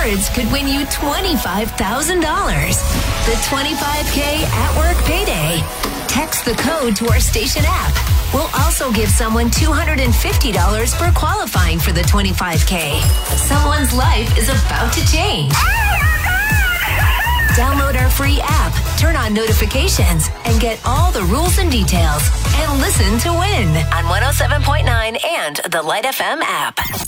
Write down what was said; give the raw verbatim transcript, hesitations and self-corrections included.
words could win you twenty-five thousand dollars. The twenty-five K at work payday. Text the code to our station app. We'll also give someone two hundred fifty dollars for qualifying for the twenty-five K. Someone's life is about to change. Download our free app, turn on notifications, and get all the rules and details. And listen to win on one oh seven point nine and the Light F M app.